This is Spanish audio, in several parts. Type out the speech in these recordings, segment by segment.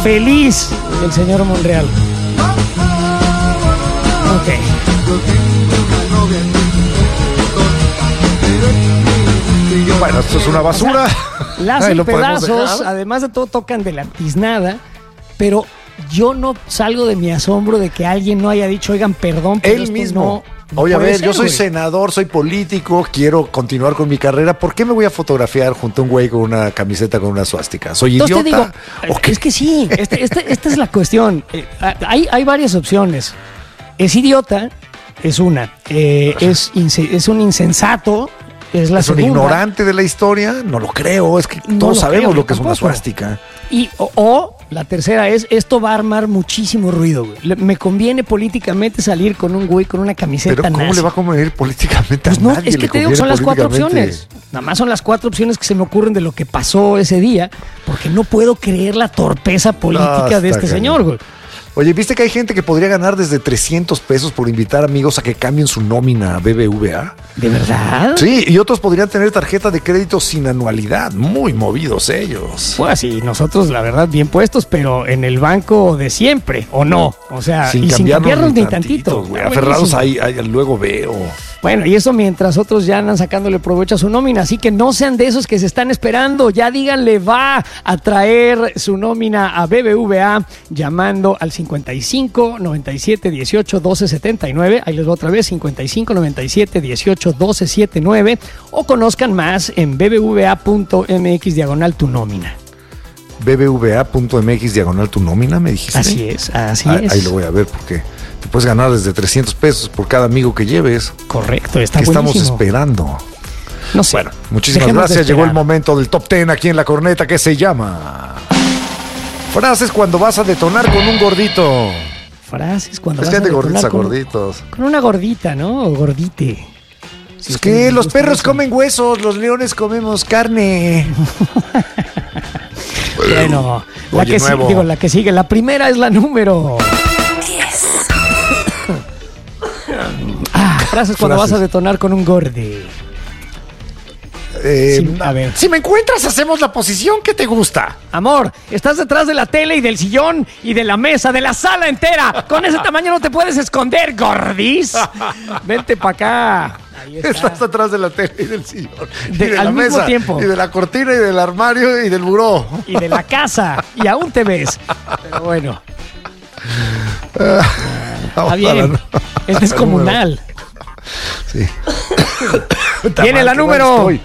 feliz el señor Monreal. Ok. Bueno, esto es una basura. La hacen pedazos, además de todo tocan de la tiznada, pero yo no salgo de mi asombro de que alguien no haya dicho, oigan, perdón, pero él mismo. No Oye, a ver, ser, yo soy güey. senador, soy político, quiero continuar con mi carrera. ¿Por qué me voy a fotografiar junto a un güey con una camiseta con una suástica? ¿Soy Entonces idiota? te digo, ¿O qué? es que sí, esta es la cuestión. Hay varias opciones. Es idiota, es una. Es un insensato, es la ¿Es un segunda. ignorante de la historia? No lo creo, es que No todos lo sabemos creo, lo que es una tampoco. suástica. O la tercera es, esto va a armar muchísimo ruido, güey. Me conviene políticamente salir con un güey con una camiseta Pero ¿cómo nazi. le va a convenir políticamente Pues a no, nadie? es que le te digo que son conviene las cuatro políticamente. opciones. Nada más son las 4 opciones que se me ocurren de lo que pasó ese día, porque no puedo creer la torpeza política está de este cañón. señor, güey. Oye, ¿viste que hay gente que podría ganar desde 300 pesos por invitar amigos a que cambien su nómina a BBVA? ¿De verdad? Sí, y otros podrían tener tarjeta de crédito sin anualidad. Muy movidos ellos. Pues sí, nosotros la verdad bien puestos, pero en el banco de siempre, ¿o no? O sea, sin cambiarnos ni tantito. güey. Está Aferrados buenísimo. ahí, luego veo. Bueno, y eso mientras otros ya andan sacándole provecho a su nómina, así que no sean de esos que se están esperando, ya díganle va a traer su nómina a BBVA llamando al 55 97 18 12 79, ahí les va otra vez, 55 97 18 12 79, o conozcan más en bbva.mx/diagonal tu nómina. bbva.mx/diagonal tu nómina, me dijiste. Así es. Ahí lo voy a ver porque te puedes ganar desde 300 pesos por cada amigo que lleves. Correcto, está ¿Qué estamos buenísimo. esperando? No sé. Bueno, muchísimas Dejemos de gracias. Llegó el esperar. momento del top 10 aquí en La Corneta, que se llama frases cuando vas a detonar con un gordito. Frases cuando Es vas que hay de a detonar gorditos a con- gorditos. Con una gordita, ¿no? O gordite. Si Es ustedes que les los gusta perros eso. comen huesos, los leones comemos carne. Bueno, Oye, nuevo. la que sigue. La primera es la número 10, frases cuando Frases. vas a detonar con un gordi. Sí, a ver. Si me encuentras, hacemos la posición que te gusta. Amor, estás detrás de la tele y del sillón y de la mesa, de la sala entera. Con ese tamaño no te puedes esconder, gordis. Vente para acá. Ahí está. Estás atrás de la tele y del sillón. Y de al la mismo mesa. tiempo. Y de la cortina y del armario y del buró. Y de la casa. Y aún te ves. Pero bueno. Está bien. Es descomunal. Sí. Viene la número. 9,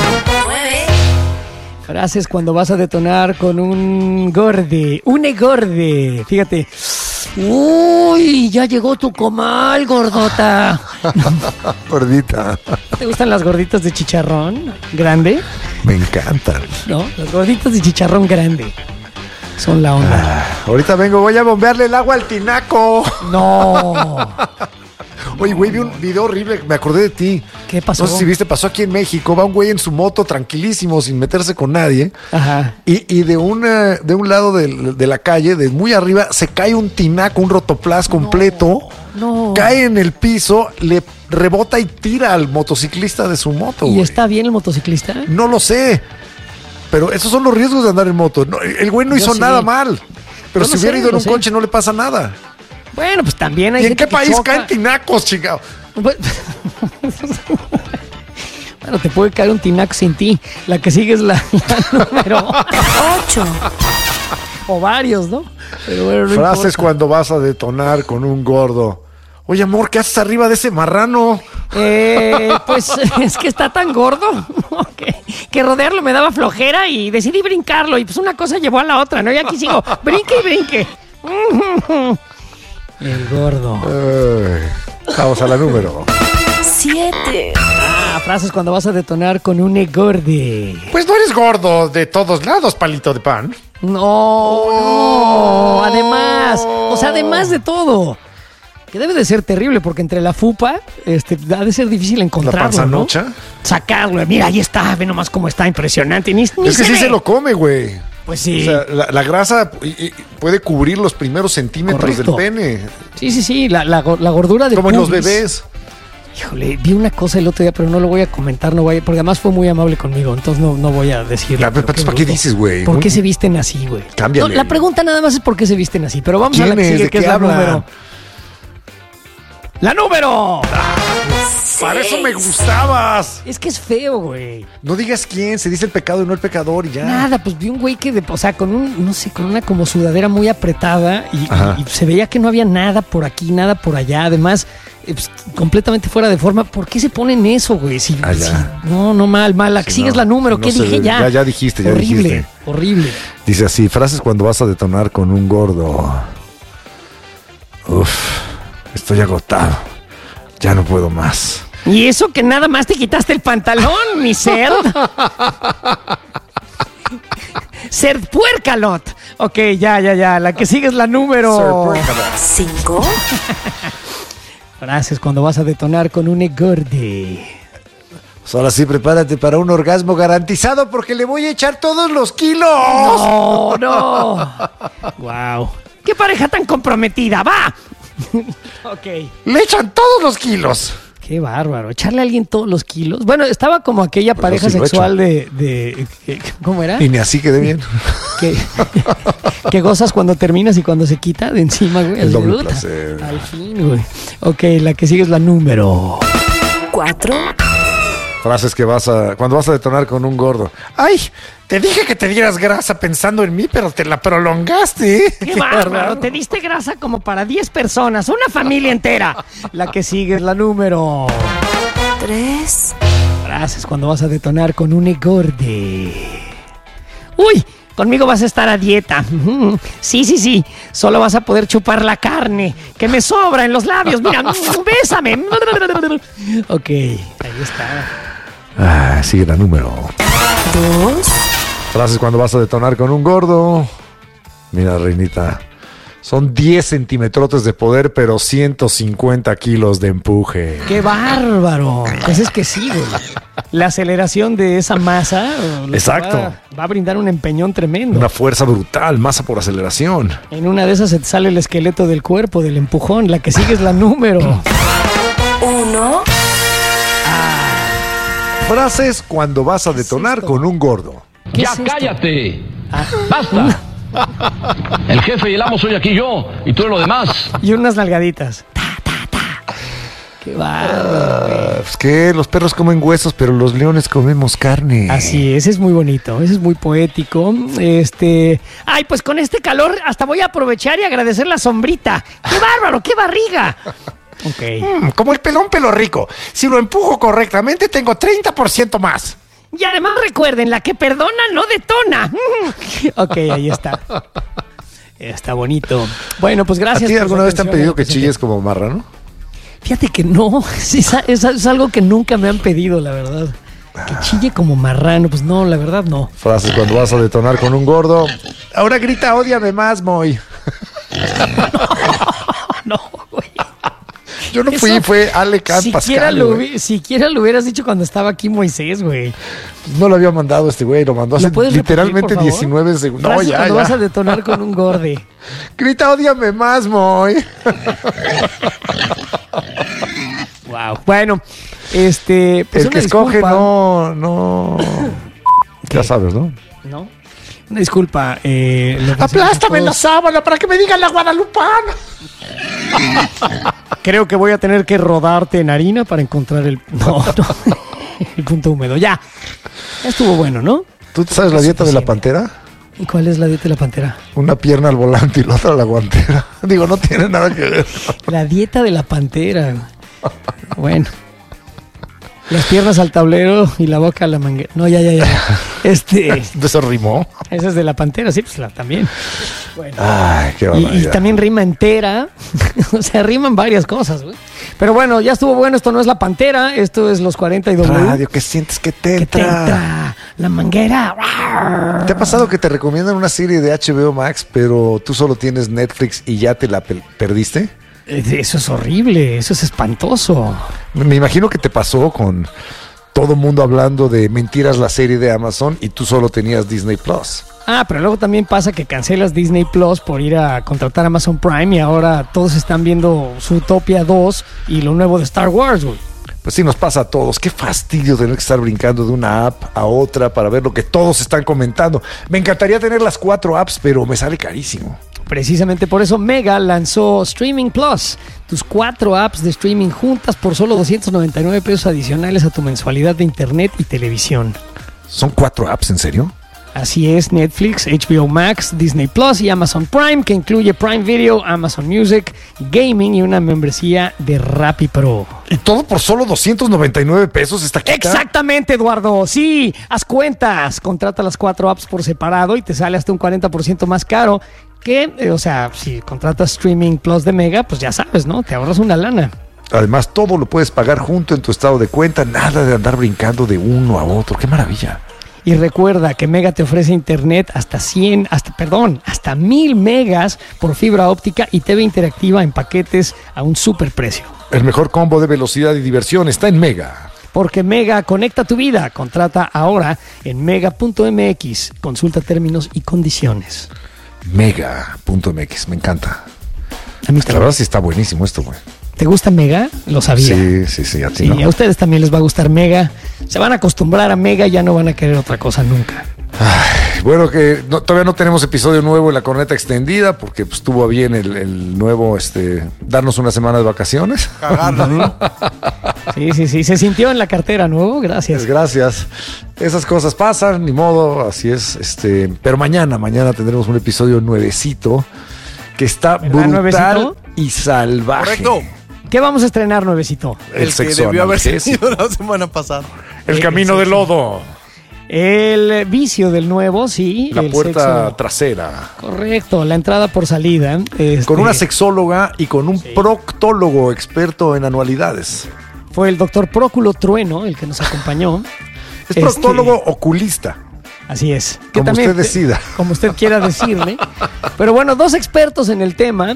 Frases cuando vas a detonar con un gordi. Un gordi. Fíjate. Uy, ya llegó tu comal, gordota. Gordita. ¿Te gustan las gorditas de chicharrón grande? Me encantan. No, las gorditas de chicharrón grande. Son la onda. Ahorita vengo, voy a bombearle el agua al tinaco. No. Oye, güey, vi un video horrible, me acordé de ti. ¿Qué pasó? No sé si viste, pasó aquí en México. Va un güey en su moto tranquilísimo, sin meterse con nadie. Ajá. Y de un lado de la calle, de muy arriba, se cae un tinaco, un rotoplas completo. No. Cae en el piso, le rebota y tira al motociclista de su moto. ¿Y güey. está bien el motociclista? No lo sé. Pero esos son los riesgos de andar en moto. No, el güey no Yo hizo sí. nada mal. Pero Yo si lo hubiera sé, ido en lo un sé. coche no le pasa nada. Bueno, pues también hay ¿Y en gente qué que país choca. caen tinacos, chingado? Bueno, te puede caer un tinaco sin ti. La que sigue es la número 8, o varios, ¿no? Pero bueno, no Frases importa. cuando vas a detonar con un gordo. Oye, amor, ¿qué haces arriba de ese marrano? Pues es que está tan gordo que rodearlo me daba flojera y decidí brincarlo. Y pues una cosa llevó a la otra, ¿no? Y aquí sigo, brinque y brinque. El gordo. Vamos a la número. 7, Frases cuando vas a detonar con un egorde. Pues no eres gordo de todos lados, palito de pan. No, además, o sea, además de todo. Que debe de ser terrible porque entre la fupa, ha de ser difícil La encontrarlo, panzanocha. ¿no? Sacarlo, mira, ahí está, ve nomás cómo está, impresionante. Ni Es que se sí ve. se lo come, güey. Pues sí. O sea, la grasa puede cubrir los primeros centímetros Correcto. del pene. Sí, la gordura de Como en los pubis. bebés. Híjole, vi una cosa el otro día, pero no lo voy a comentar, porque además fue muy amable conmigo, entonces no voy a decirlo. ¿Para qué dices, güey? ¿Por qué se visten así, güey? Cámbiale. No, la pregunta nada más es por qué se visten así, pero vamos a la que ¿Quién es? sigue, ¿De que es qué la habla? número. ¡La número! Para eso me gustabas. Es que es feo, güey. No digas quién, se dice el pecado y no el pecador y ya. Nada, pues vi un güey que, o sea, con con una como sudadera muy apretada y se veía que no había nada por aquí, nada por allá. Además, pues, completamente fuera de forma. ¿Por qué se ponen eso, güey? No, mal. La que Sí, sigues no, la número. no ¿Qué se dije ve. ya? Ya dijiste, ya horrible, dijiste. Horrible. Dice así, frases cuando vas a detonar con un gordo. Uf, estoy agotado. Ya no puedo más. ¿Y eso que nada más te quitaste el pantalón, mi ser? Ser puercalot. Ok, ya. La que sigue es la número 5. Frases cuando vas a detonar con un egorde. Pues ahora sí, prepárate para un orgasmo garantizado porque le voy a echar todos los kilos. No. Wow. ¿Qué pareja tan comprometida? ¡Va! Ok. Le echan todos los kilos. Qué bárbaro. Echarle a alguien todos los kilos. Bueno, estaba como aquella Pues pareja yo sí lo he sexual de ¿cómo era? Y ni así quedé bien. Que gozas cuando terminas y cuando se quita de encima, güey. El doble Puta. placer. Al fin, güey. Ok, la que sigue es la número 4. Frases que cuando vas a detonar con un gordo. Ay, te dije que te dieras grasa pensando en mí, pero te la prolongaste. ¡Qué bárbaro! Te diste grasa como para 10 personas, una familia entera. La que sigue es la número 3. Frases cuando vas a detonar con un egorde. ¡Uy! Conmigo vas a estar a dieta. Sí. Solo vas a poder chupar la carne que me sobra en los labios. Mira, bésame. Ok, ahí está. Sigue la número 2. Frases cuando vas a detonar con un gordo. Mira, reinita. Son 10 centímetros de poder, pero 150 kilos de empuje. ¡Qué bárbaro! Pues es que sí, güey. La aceleración de esa masa Exacto. va a brindar un empeñón tremendo. Una fuerza brutal, masa por aceleración. En una de esas se te sale el esqueleto del cuerpo, del empujón. La que sigue es la número 1. Frases cuando vas a detonar esto? con un gordo. ¿Qué ¡Ya es esto? cállate! ¡Basta! El jefe y el amo soy aquí yo y tú lo demás. Y unas nalgaditas. ¡Qué bárbaro, güey! Pues que los perros comen huesos, pero los leones comemos carne. Así es muy bonito, ese es muy poético. Ay, pues con este calor hasta voy a aprovechar y agradecer la sombrita. ¡Qué bárbaro, qué barriga! Ok. Como el pelón pelo rico. Si lo empujo correctamente, tengo 30% más. Y además recuerden, la que perdona no detona. Ok, ahí está. Está bonito. Bueno, pues ¿A gracias. ti por alguna su vez te han atención. pedido que chilles como marrano? Fíjate que no, es algo que nunca me han pedido, la verdad. Que chille como marrano, pues no, la verdad no. Frases cuando vas a detonar con un gordo. Ahora grita, ódiame más, Moy. No, güey. Yo no fui, Eso, fue Ale Can Pascal. güey. Siquiera lo hubieras dicho cuando estaba aquí Moisés, güey. No lo había mandado este güey, lo mandó hace ¿Lo puedes literalmente repetir, por favor? 19 segundos. No, Frases ya, cuando ya. vas a detonar con un gorde. Grita, ódiame más, Moy. Wow. Bueno, pues El una que escoge disculpa. no. Ya sabes, ¿no? ¿No? Una disculpa. Aplástame la sábana para que me digan la guadalupana. Creo que voy a tener que rodarte en harina para encontrar el... No. El punto húmedo. Ya estuvo bueno, ¿no? ¿Tú te sabes la dieta de la pantera? ¿Y cuál es la dieta de la pantera? Una pierna al volante y la otra a la guantera. Digo, no tiene nada que ver. La dieta de la pantera. Bueno. Las piernas al tablero y la boca a la manguera. No, ya. ¿De eso rimó? Esa es de la pantera, sí, pues también. Bueno. Ay, qué Y barbaridad. también rima entera. O sea, riman varias cosas, güey. Pero bueno, ya estuvo bueno. Esto no es la pantera, esto es los 40 y W. Radio, que sientes que te Que te entra. entra la manguera. ¿Te ha pasado que te recomiendan una serie de HBO Max, pero tú solo tienes Netflix y ya te la perdiste? Eso es horrible, eso es espantoso. Me imagino que te pasó con todo mundo hablando de mentiras la serie de Amazon y tú solo tenías Disney Plus. Ah, pero luego también pasa que cancelas Disney Plus por ir a contratar Amazon Prime y ahora todos están viendo Zootopia 2 y lo nuevo de Star Wars, güey. Pues sí, nos pasa a todos. Qué fastidio tener que estar brincando de una app a otra para ver lo que todos están comentando. Me encantaría tener las 4 apps, pero me sale carísimo. Precisamente por eso Mega lanzó Streaming Plus, tus 4 apps de streaming juntas por solo 299 pesos adicionales a tu mensualidad de internet y televisión. ¿Son 4 apps, en serio? Así es, Netflix, HBO Max, Disney Plus y Amazon Prime, que incluye Prime Video, Amazon Music, Gaming y una membresía de Rappi Pro. ¿Y todo por solo 299 pesos esta quita? Exactamente, Eduardo. Sí, haz cuentas. Contrata las 4 apps por separado y te sale hasta un 40% más caro que, si contratas Streaming Plus de Mega, pues ya sabes, ¿no? Te ahorras una lana. Además, todo lo puedes pagar junto en tu estado de cuenta, nada de andar brincando de uno a otro. ¡Qué maravilla! Y recuerda que Mega te ofrece internet hasta 1000 megas por fibra óptica y TV interactiva en paquetes a un superprecio. El mejor combo de velocidad y diversión está en Mega. Porque Mega conecta tu vida. Contrata ahora en mega.mx. Consulta términos y condiciones. Mega.mx, me encanta. A mí La verdad sí está buenísimo esto, güey. ¿Te gusta Mega? Lo sabía. Sí, a ti no. Y a ustedes también les va a gustar Mega. Se van a acostumbrar a Mega y ya no van a querer otra cosa nunca. Ay, bueno, que todavía no tenemos episodio nuevo en la corneta extendida porque pues, estuvo bien el nuevo, darnos una semana de vacaciones. Cagarla, ¿no? Sí. Se sintió en la cartera, ¿no? Gracias. Gracias. Esas cosas pasan, ni modo, así es. Pero mañana tendremos un episodio nuevecito que está brutal nuevecito? Y salvaje. Correcto. ¿Qué vamos a estrenar, nuevecito? El que sexo debió haber analgésico. sido la semana pasada. El camino de lodo. El vicio del nuevo, sí. La el puerta sexo. trasera. Correcto, la entrada por salida. Con una sexóloga y con un proctólogo experto en anualidades. Fue el doctor Próculo Trueno el que nos acompañó. Es proctólogo oculista. Así es. Como usted decida. Como usted quiera decirle. Pero bueno, 2 expertos en el tema.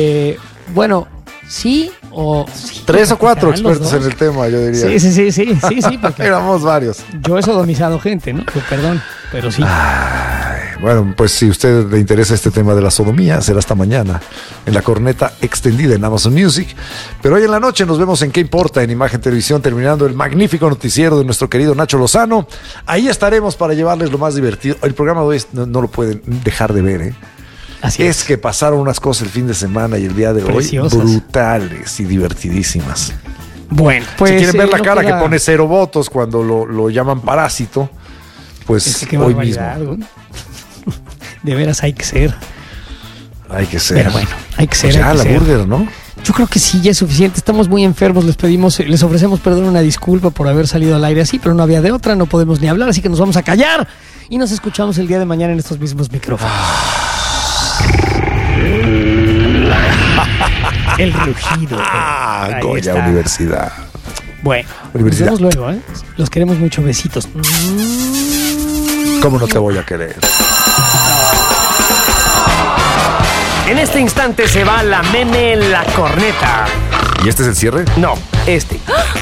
Sí o... Sí, 3 o 4 los expertos dos. en el tema, yo diría. Sí, porque Éramos varios. yo he sodomizado gente, ¿no? Perdón, pero sí. Bueno, pues si a usted le interesa este tema de la sodomía, será hasta mañana en la corneta extendida en Amazon Music. Pero hoy en la noche nos vemos en ¿Qué importa? En Imagen Televisión, terminando el magnífico noticiero de nuestro querido Nacho Lozano. Ahí estaremos para llevarles lo más divertido. El programa de hoy no lo pueden dejar de ver, ¿eh? Así Es que pasaron unas cosas el fin de semana y el día de Preciosas. hoy brutales y divertidísimas. Bueno, pues... si quieren ver la no cara queda- que pone 0 votos cuando lo llaman parásito, pues Es que qué hoy mismo. barbaridad, ¿no? De veras hay que ser. Hay que ser. Pero bueno, hay que ser. Pues ya, hay que la ser. burger, ¿no? Yo creo que sí, ya es suficiente. Estamos muy enfermos, les ofrecemos perdón, una disculpa por haber salido al aire así, pero no había de otra, no podemos ni hablar, así que nos vamos a callar y nos escuchamos el día de mañana en estos mismos micrófonos. El rugido. Ahí Goya está. Universidad. Bueno, Universidad. nos vemos luego, ¿eh? Los queremos mucho, besitos. ¿Cómo no te voy a querer? En este instante se va la meme en la corneta. ¿Y este es el cierre? No, este.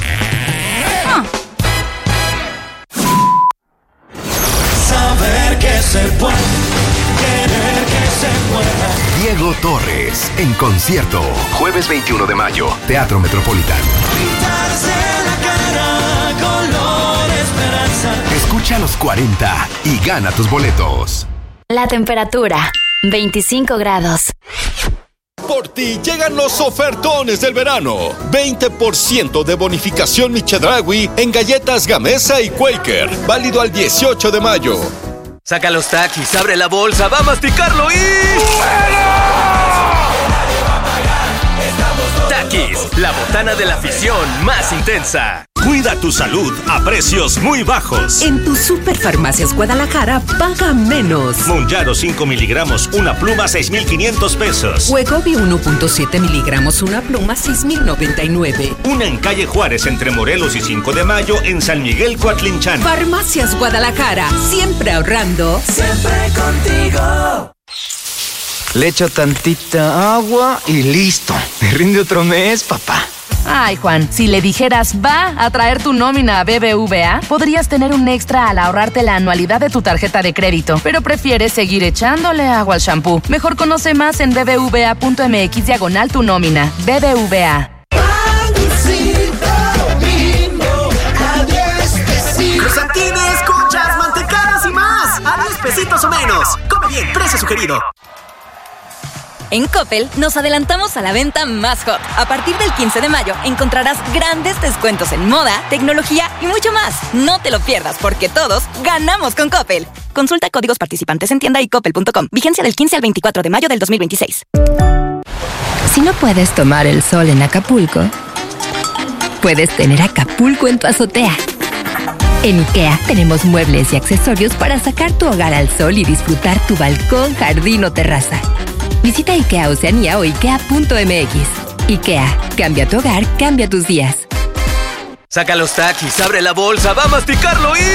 Saber que se puede, querer que se pueda. Diego Torres, en concierto. Jueves 21 de mayo, Teatro Metropolitano. Pintarse la cara color esperanza. Escucha los 40 y gana tus boletos. La temperatura, 25 grados. Por ti llegan los ofertones del verano. 20% de bonificación Michedragui en galletas Gamesa y Quaker. Válido al 18 de mayo. Saca los taxis, abre la bolsa, va a masticarlo y... Takis, la botana de la afición más intensa. Cuida tu salud a precios muy bajos. En tu Superfarmacias Guadalajara, paga menos. Monjaro 5 miligramos, una pluma, 6,500 pesos. Wegovy 1.7 miligramos, una pluma, 6,099. Una en calle Juárez, entre Morelos y 5 de mayo, en San Miguel, Coatlinchan. Farmacias Guadalajara, siempre ahorrando. Siempre contigo. Le echo tantita agua y listo. Me rinde otro mes, papá. Ay, Juan, si le dijeras va a traer tu nómina a BBVA, podrías tener un extra al ahorrarte la anualidad de tu tarjeta de crédito, pero prefieres seguir echándole agua al shampoo. Mejor conoce más en bbva.mx/tu nómina. BBVA. Pancito, mi Croissantines, conchas, mantecadas y más. A 10 pesitos o menos. Come bien, precio sugerido. En Coppel nos adelantamos a la venta más hot. A partir del 15 de mayo encontrarás grandes descuentos en moda, tecnología y mucho más. No te lo pierdas porque todos ganamos con Coppel. Consulta códigos participantes en tienda y coppel.com. Vigencia del 15 al 24 de mayo del 2026. Si no puedes tomar el sol en Acapulco, puedes tener Acapulco en tu azotea. En IKEA tenemos muebles y accesorios para sacar tu hogar al sol y disfrutar tu balcón, jardín o terraza. Visita IKEA Oceanía o IKEA.mx. IKEA, cambia tu hogar, cambia tus días. Saca los Takis, abre la bolsa, va a masticarlo y...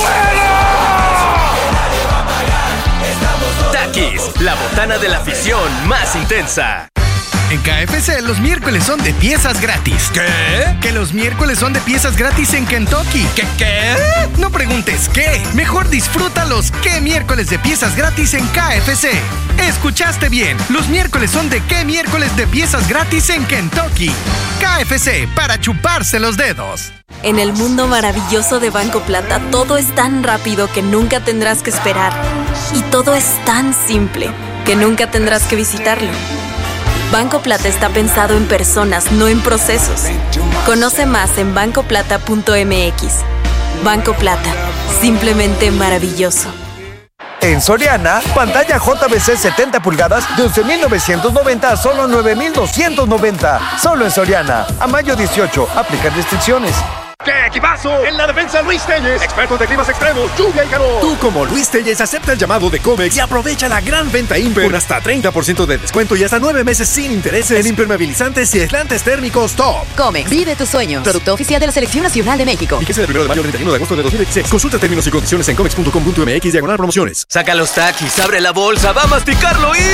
Takis, la botana de la afición más intensa. En KFC los miércoles son de piezas gratis. ¿Qué? Que los miércoles son de piezas gratis en Kentucky. ¿Qué? No preguntes qué. Mejor disfruta los ¿qué miércoles de piezas gratis en KFC? Escuchaste bien. Los miércoles son de ¿qué miércoles de piezas gratis en Kentucky? KFC, para chuparse los dedos. En el mundo maravilloso de Banco Plata, todo es tan rápido que nunca tendrás que esperar. Y todo es tan simple que nunca tendrás que visitarlo. Banco Plata está pensado en personas, no en procesos. Conoce más en bancoplata.mx. Banco Plata, simplemente maravilloso. En Soriana, pantalla JBC 70 pulgadas de 11,990 a solo 9,290. Solo en Soriana. A mayo 18, aplican restricciones. ¡Qué equipazo! En la defensa Luis Telles, expertos de climas extremos, lluvia y calor. Tú como Luis Telles acepta el llamado de Comex y aprovecha la gran venta Imper con hasta 30% de descuento y hasta 9 meses sin intereses en impermeabilizantes y aislantes térmicos top. Comex, vive tus sueños. Producto oficial de la Selección Nacional de México. Fíjese del 1 de mayo al 31 de agosto de 2016. Consulta términos y condiciones en comex.com.mx/promociones. Saca los Takis, abre la bolsa, va a masticarlo y...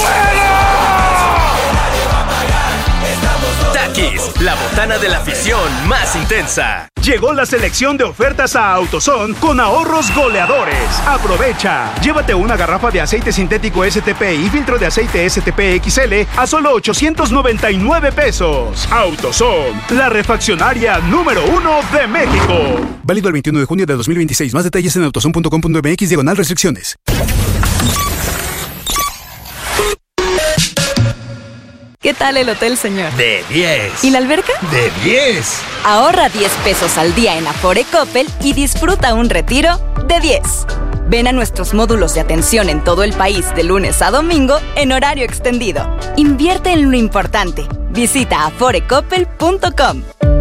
Takis, la botana de la afición más intensa. Llegó la selección de ofertas a AutoZone con ahorros goleadores. Aprovecha. Llévate una garrafa de aceite sintético STP y filtro de aceite STP XL a solo 899 pesos. AutoZone, la refaccionaria número 1 de México. Válido el 21 de junio de 2026. Más detalles en autozone.com.mx/restricciones. ¿Qué tal el hotel, señor? De 10. ¿Y la alberca? De 10. Ahorra 10 pesos al día en Afore Coppel y disfruta un retiro de 10. Ven a nuestros módulos de atención en todo el país de lunes a domingo en horario extendido. Invierte en lo importante. Visita aforecoppel.com.